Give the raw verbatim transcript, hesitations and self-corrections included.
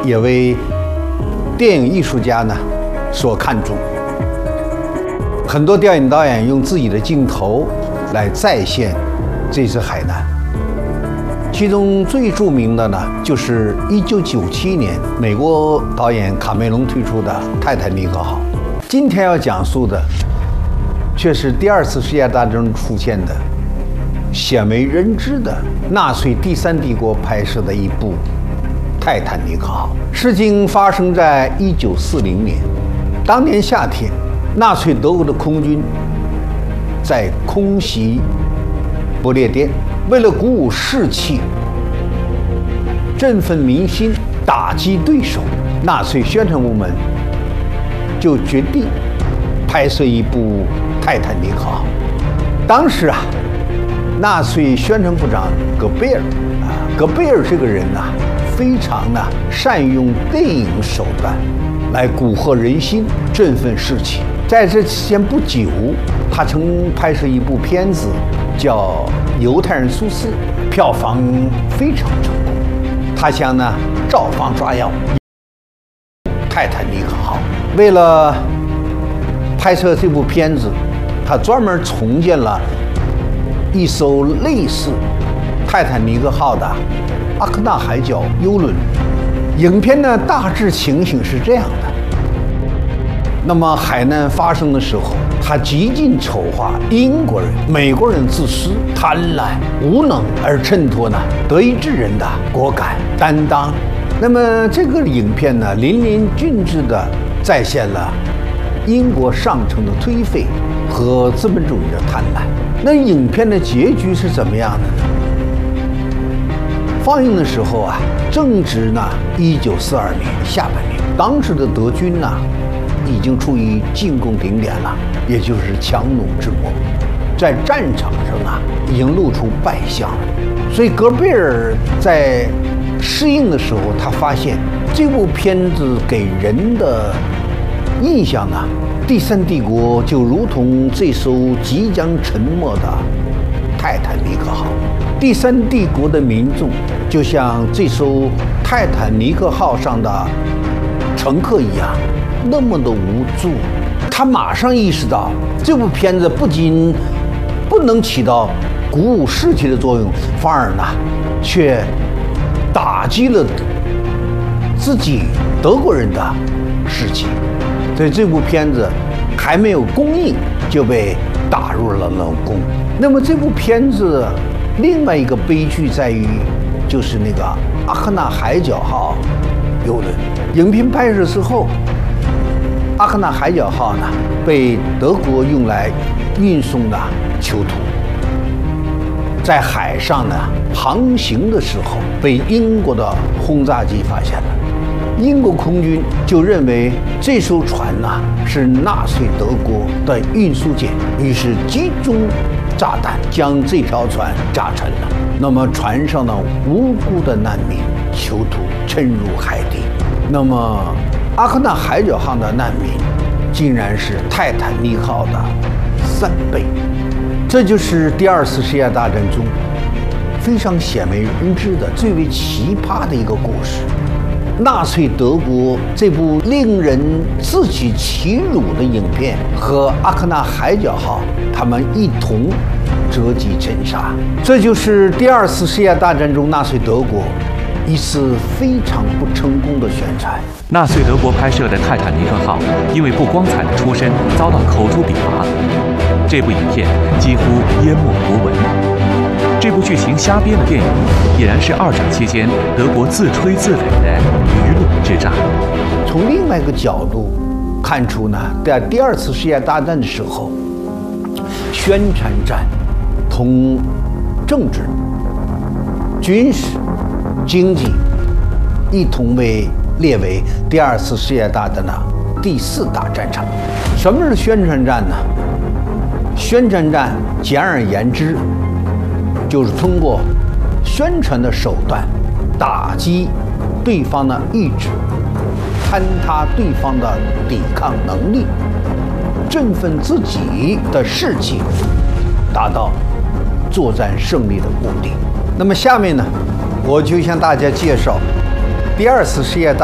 也为电影艺术家呢所看重。很多电影导演用自己的镜头来再现这次海难。其中最著名的呢，就是一九九七年美国导演卡梅隆推出的《泰坦尼克号》。今天要讲述的，却是第二次世界大战中出现的鲜为人知的纳粹第三帝国拍摄的一部《泰坦尼克号》。事情发生在一九四零年，当年夏天，纳粹德国的空军在空袭不列颠。为了鼓舞士气、振奋民心、打击对手，纳粹宣传部门就决定拍摄一部《泰坦尼克号》。当时啊，纳粹宣传部长戈贝尔啊，戈贝尔这个人呐、啊，非常呢善用电影手段来蛊惑人心、振奋士气。在这期间不久，他曾拍摄一部片子叫《犹太人苏斯》，票房非常成功。他想呢照方抓药，泰坦尼克号。为了拍摄这部片子，他专门重建了一艘类似泰坦尼克号的阿克纳海角游轮。影片呢大致情形是这样的。那么海难发生的时候，他极尽丑化英国人、美国人自私、贪婪、无能，而衬托呢德意志人的果敢担当。那么这个影片呢，淋漓尽致地再现了英国上层的颓废和资本主义的贪婪。那影片的结局是怎么样的呢？放映的时候啊，正值呢一九四二年下半年，当时的德军呢已经处于进攻顶点了，也就是强弩之末，在战场上啊已经露出败相了。所以戈贝尔在试映的时候，他发现这部片子给人的印象呢，第三帝国就如同这艘即将沉没的泰坦尼克号，第三帝国的民众就像这艘泰坦尼克号上的乘客一样，那么的无助。他马上意识到，这部片子不仅不能起到鼓舞士气的作用，反而呢，却打击了自己德国人的士气。所以这部片子还没有公映就被打入了冷宫。那么这部片子另外一个悲剧在于，就是那个阿克纳海角号游轮。影片拍摄之后，阿克纳海角号呢被德国用来运送的囚徒，在海上呢航行的时候被英国的轰炸机发现了。英国空军就认为这艘船呢是纳粹德国的运输舰，于是集中炸弹将这条船炸沉了。那么船上的无辜的难民囚徒沉入海底。那么阿克纳海角号的难民竟然是泰坦尼克号的三倍。这就是第二次世界大战中非常鲜为人知的最为奇葩的一个故事。纳粹德国这部令人自取其辱的影片和阿克纳海角号，他们一同折戟沉沙。这就是第二次世界大战中纳粹德国一次非常不成功的宣传。 纳粹德国拍摄的泰坦尼克号因为不光彩的出身遭到口诛笔伐，这部影片几乎淹没国文。这部剧情瞎编的电影，已然是二战期间德国自吹自擂的舆论之战。 从另外一个角度看出呢，在第二次世界大战的时候，宣传战同政治、军事、经济一同被列为第二次世界大战的第四大战场。什么是宣传战呢？宣传战简而言之，就是通过宣传的手段打击对方的意志，坍塌对方的抵抗能力，振奋自己的士气，达到作战胜利的目的。那么下面呢，我就向大家介绍第二次世界大战